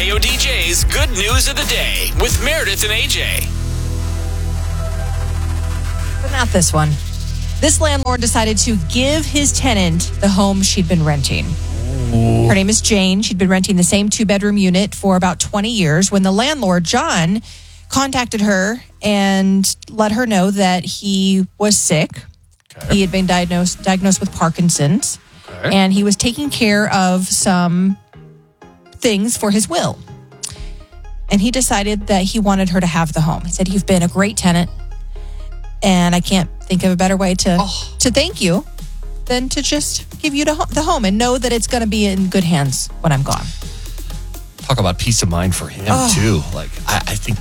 KODJ's Good News of the Day with Meredith and AJ. But not this one. This landlord decided to give his tenant the home she'd been renting. Ooh. Her name is Jane. She'd been renting the same 2-bedroom unit for about 20 years when the landlord, John, contacted her and let her know that he was sick. Okay. He had been diagnosed with Parkinson's. Okay. And he was taking care of some things for his will. And he decided that he wanted her to have the home. He said, "You've been a great tenant, and I can't think of a better way to thank you than to just give you the home and know that it's going to be in good hands when I'm gone." Talk about peace of mind for him, too. Like, I think,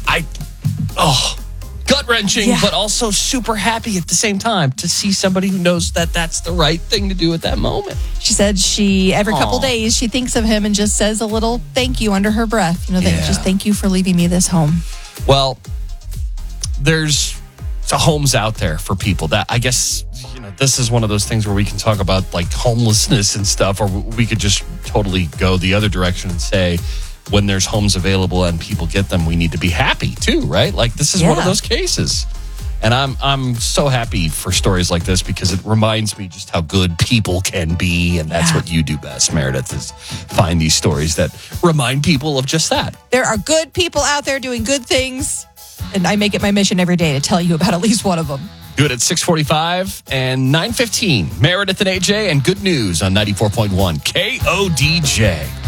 gut-wrenching, but also super happy at the same time to see somebody who knows that that's the right thing to do at that moment. She said every couple days, she thinks of him and just says a little thank you under her breath. Just thank you for leaving me this home. Well, there's homes out there for people that, I guess, this is one of those things where we can talk about like homelessness and stuff, or we could just totally go the other direction and say, when there's homes available and people get them, we need to be happy too, right? Like, this is one of those cases. And I'm so happy for stories like this because it reminds me just how good people can be. And that's what you do best, Meredith, is find these stories that remind people of just that. There are good people out there doing good things. And I make it my mission every day to tell you about at least one of them. Do it at 6:45 and 9:15. Meredith and AJ and Good News on 94.1 KODJ.